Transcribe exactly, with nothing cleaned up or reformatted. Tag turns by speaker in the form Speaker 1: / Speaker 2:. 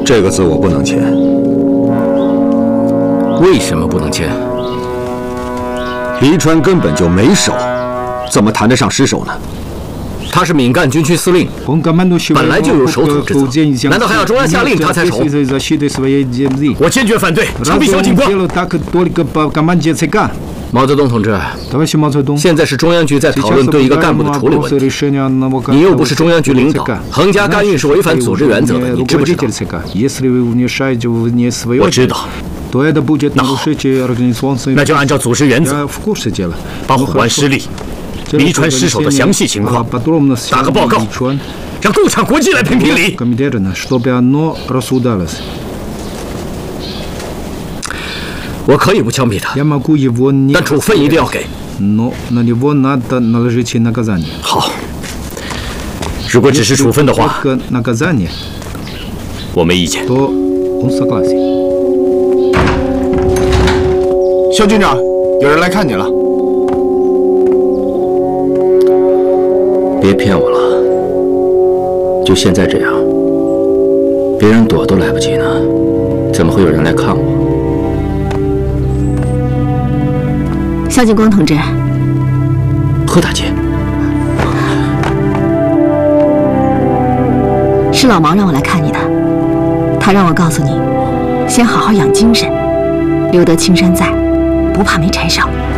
Speaker 1: 这个字我不能签。
Speaker 2: 为什么不能签？
Speaker 1: 黎川根本就没手，怎么谈得上失手呢？
Speaker 2: 他是闽赣军区司令，本来就有守土之责，难道还要中央下令他才守？我坚决反对，枪毙萧景光。毛泽东同志，现在是中央局在讨论对一个干部的处理问题，你又不是中央局领导，横加干预是违反组织原则的，你知不知道？我知道。那好，那就按照组织原则，把虎湾失利、黎川失守的详细情况打个报告，让共产国际来评评理。我可以不枪毙他，但处分一定要给。好，如果只是处分的话，我没意见。
Speaker 3: 肖军长，有人来看你了。
Speaker 2: 别骗我了，就现在这样，别人躲都来不及呢，怎么会有人来看我？
Speaker 4: 萧景光同志，
Speaker 2: 贺大姐，
Speaker 4: 是老毛让我来看你的，他让我告诉你，先好好养精神，留得青山在，不怕没柴烧。